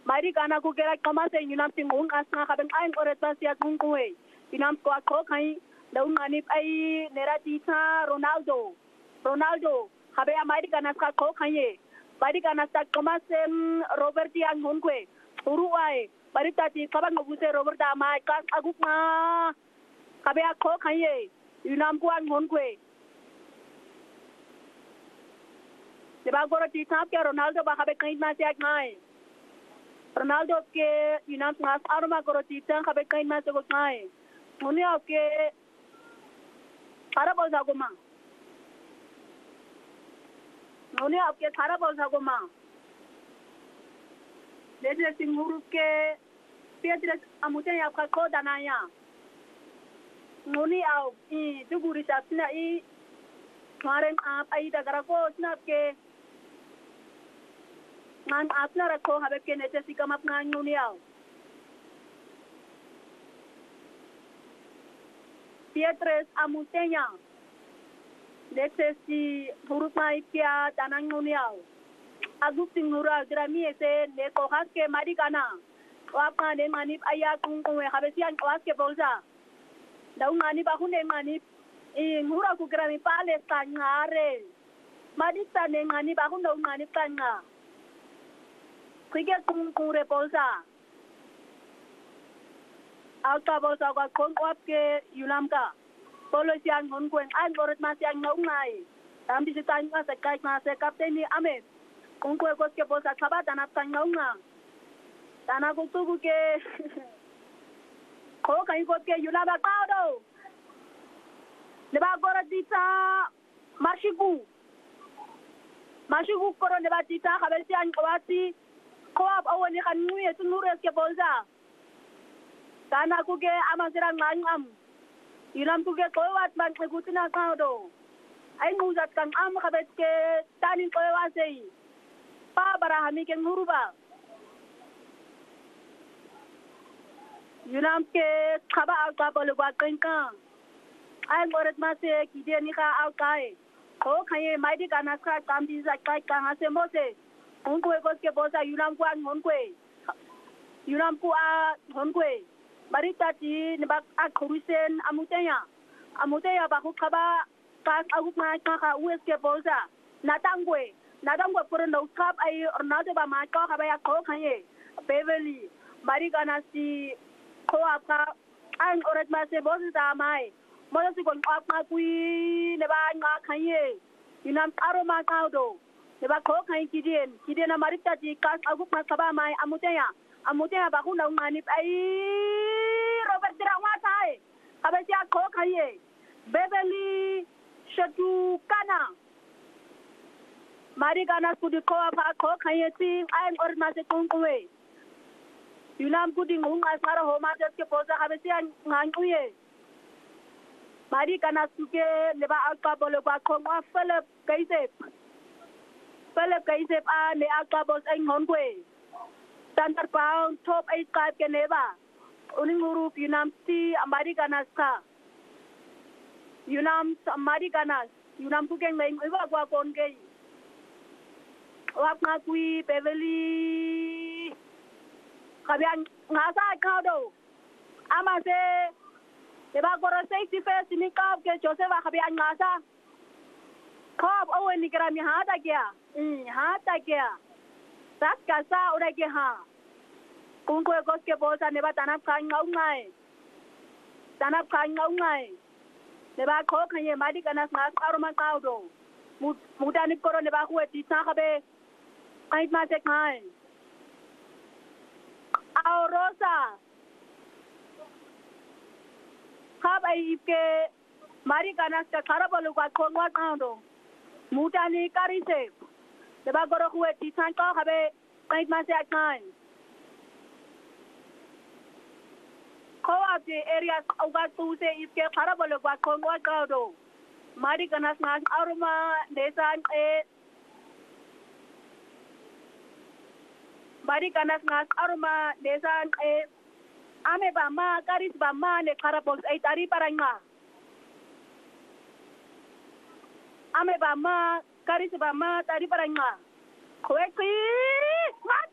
mari kana ku kera kama se yunam tingung asna khaben ain oreta sia kungwe yunam ko ko khai daun mani ai nera tita Ronaldo habe mari kana ka ko khai mari kana ta kama se Robert yang hongwe uruai mari tati kaban nguse Robert da mai ka agukna habe ko khai yunam ko an hongwe de ba goro tita ke Ronaldo ba habe kai ma se ngai Ronaldo ke yunam ngas arma goro tita habe kai ma se ko ngai muni ke सारा बोल जागो माँ नौने आपके सारा बोल जागो माँ जैसे सिंगुरु के पेट्रे अमुते आपका को दानाया नौने आप जो गुरी साथना हमारे आप आई तगरा को उसने आपके मान आपना रखो हमें के नेचे सिकम अपना नौने आओ Pietres amutenya dete si huruf maikia tanang nuniao aguk singura drami ese le kohas ke mari kana wapa ne manip aya kung habesian kohas ke bolsa daun manip aku ne manip hura ku grami pale tangare mari tane manip aku daun manip tanga kige kung re bolsa Alta bolsa ka kong wap ke yunam ka. Polo siyang hongkwen an goret ma siyang naung ngai. Tam di sitang ka sa kai ma se kapten ni ame. Kung kwe kos ke bolsa kaba tanap tang naung nga. Tanap kong tugu ke. Ko kain kos ke yunam ba kao do. Neba goret dita mashigu. Mashigu koro neba dita kabel siyang kawasi. Ko ap awan ni kan nguye tunures ke bolsa. Kana kuge amasirang ngam Ilam kuge koewat man kegutina kaudo Ay nguzat kang kabet ke tanin koewasei Pa barahami ke nguruba Ilam ke kaba alka bolugwa kengkang Ay ngoret mase kide nika alkae Ko kanye maidi kanaska kamdi zakai kang hase mose Hongkwe koske bosa Ilam kuan hongkwe Ilam kuan hongkwe Barita ti nebak akurusen amuteya baku kaba kas aguk ma ka uske bolsa natangwe puro no kap ai ornado ba ma ka kaba ya ko khanye Beverly Marika nasi ko apa ang orat ma se bolsa mai mo si kon ap ma kui neba nga khanye inam aroma kaudo neba ko khanye kidien Marita ti kas aguk ma kaba mai amuteya baku no manip ai Robert Dirawatay Kabesia ko kaye Beverly Shadukana Marigana kudi ko apa ko kaye ti ain orna se kongwe Yunam kudi ngung asara homa ke posa kabesia nganguye Marigana suke leba alka bolo ba ko ma Philip Kaisep a le alka bos en hongwe Standard pound top 8 type ke neba Uning huruf Yunam si Amerikanas ka. Yunam Amerikanas. Yunam tu keng lain iwa gua kon kei. Wap ngakui Beverly. Kabiang ngasa kau do. Ama se. Deba koro safety first ni kau ke Joseph kabiang ngasa. Kau awen ni kerami hata kia. Tak kasa udah kia ha. Kung kwe kos ke bolsa neba tanap kang ngau ngai neba ko khanye madi kanas ngas aroma kaudo mudani koro neba kuwe tita kabe ait ma se kai au rosa kab ai ke mari kanas ka karabolu ka kongwa kaudo mudani karise neba koro kuwe tita ka kabe ait ma se kai Ko-op areas ugat tuse iske parabolo gwa kongwa kaudo mari kanas ngas aruma desan mari kanas ngas aruma desan ame bama karis bama ne karabos tari paranga ame bama karis bama tari paranga kowe ki